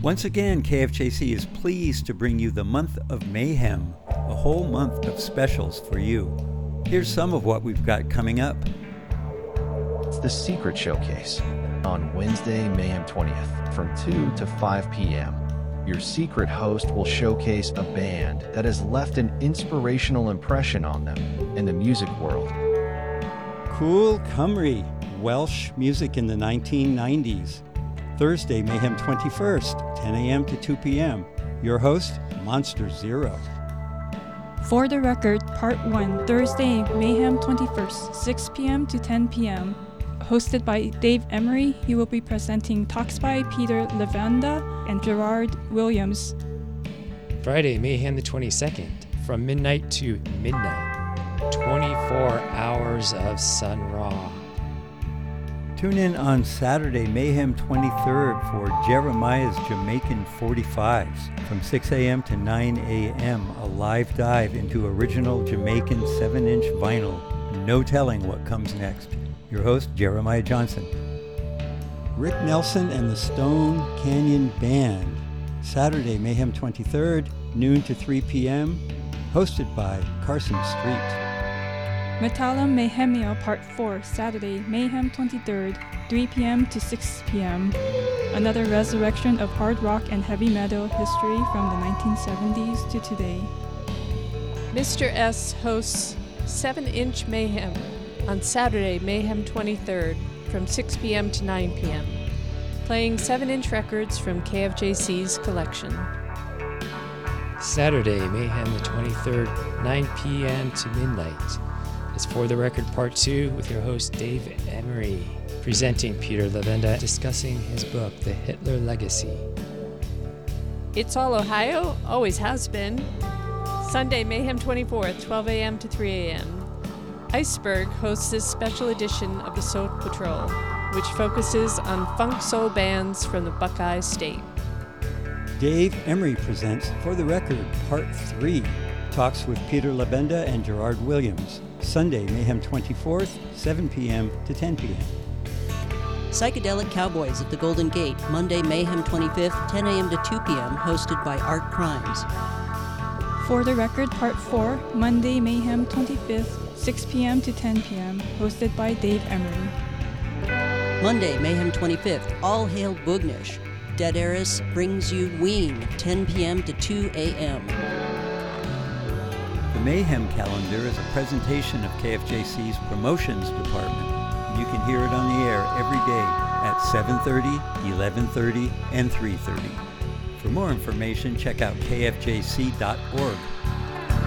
Once again, KFJC is pleased to bring you the month of mayhem, a whole month of specials for you. Here's some of what we've got coming up. It's the Secret Showcase on Wednesday, Mayhem 20th from 2 to 5 p.m. Your secret host will showcase a band that has left an inspirational impression on them in the music world. Cool Cymru, Welsh music in the 1990s. Thursday, Mayhem 21st, 10 a.m. to 2 p.m. Your host, Monster Zero. For the Record, Part 1, Thursday, Mayhem 21st, 6 p.m. to 10 p.m. Hosted by Dave Emery, he will be presenting talks by Peter Lavanda and Gerard Williams. Friday, Mayhem the 22nd, from midnight to midnight. 24 hours of Sun Ra. Tune in on Saturday, Mayhem 23rd for Jeremiah's Jamaican 45s from 6 a.m. to 9 a.m. A live dive into original Jamaican 7-inch vinyl. No telling what comes next. Your host, Jeremiah Johnson. Rick Nelson and the Stone Canyon Band. Saturday, Mayhem 23rd, noon to 3 p.m. Hosted by Carson Street. Metallum Mayhemia Part 4, Saturday, Mayhem 23rd, 3 p.m. to 6 p.m. Another resurrection of hard rock and heavy metal history from the 1970s to today. Mr. S hosts 7-Inch Mayhem on Saturday, Mayhem 23rd, from 6 p.m. to 9 p.m., playing 7-inch records from KFJC's collection. Saturday, Mayhem the 23rd, 9 p.m. to midnight. It's For the Record Part 2 with your host Dave Emery, presenting Peter Lavanda, discussing his book, The Hitler Legacy. It's all Ohio, always has been. Sunday, Mayhem 24th, 12 a.m. to 3 a.m. Iceberg hosts this special edition of the Soul Patrol, which focuses on funk soul bands from the Buckeye State. Dave Emery presents For the Record Part 3, talks with Peter Labenda and Gerard Williams. Sunday, Mayhem 24th, 7 p.m. to 10 p.m. Psychedelic Cowboys at the Golden Gate, Monday, Mayhem 25th, 10 a.m. to 2 p.m., hosted by Art Crimes. For the Record Part 4, Monday, Mayhem 25th, 6 p.m. to 10 p.m., hosted by Dave Emery. Monday, Mayhem 25th, All Hail Boognish. Dead Eris brings you Ween, 10 p.m. to 2 a.m. The Mayhem calendar is a presentation of KFJC's promotions department. You can hear it on the air every day at 7:30, 11:30, and 3:30. For more information, check out kfjc.org.